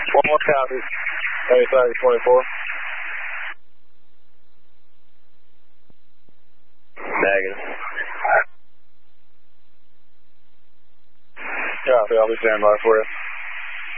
One more copy. 25-24. Negative. Copy, I'll be standing by for you.